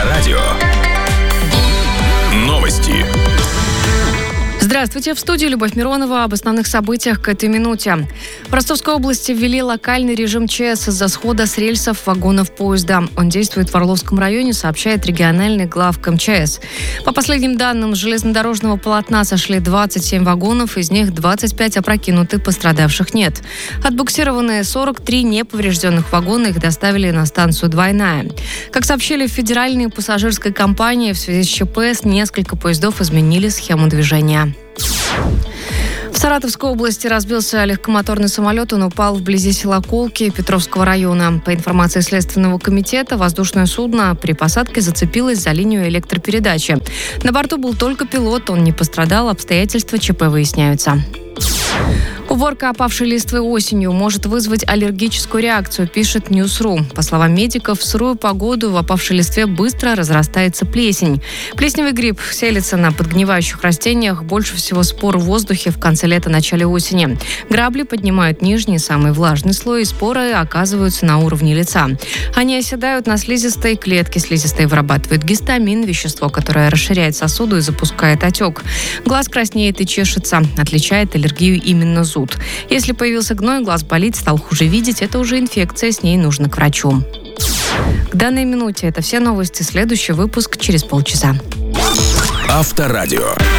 Авторадио. Новости. Здравствуйте, в студии Любовь Миронова. Об основных событиях к этой минуте. В Ростовской области ввели локальный режим ЧС из-за схода с рельсов вагонов поезда. Он действует в Орловском районе, сообщает региональный главк МЧС. По последним данным, с железнодорожного полотна сошли 27 вагонов, из них 25 опрокинуты, пострадавших нет. Отбуксированные 43 неповрежденных вагона, их доставили на станцию «Двойная». Как сообщили в федеральной пассажирской компании, в связи с ЧП несколько поездов изменили схему движения. В Саратовской области разбился легкомоторный самолет. Он упал вблизи села Колки Петровского района. По информации Следственного комитета, воздушное судно при посадке зацепилось за линию электропередачи. На борту был только пилот, он не пострадал, обстоятельства ЧП выясняются. Уборка опавшей листвы осенью может вызвать аллергическую реакцию, пишет News.ru. По словам медиков, в сырую погоду в опавшей листве быстро разрастается плесень. Плесневый гриб селится на подгнивающих растениях. Больше всего спор в воздухе в конце лета-начале осени. Грабли поднимают нижний, самый влажный слой, и споры оказываются на уровне лица. Они оседают на слизистой клетке. Слизистая вырабатывает гистамин, вещество, которое расширяет сосуду и запускает отек. Глаз краснеет и чешется. Отличает аллергию именно зуд. Если появился гной, глаз болит, стал хуже видеть, это уже инфекция, с ней нужно к врачу. К данной минуте это все новости. Следующий выпуск через полчаса. Авторадио.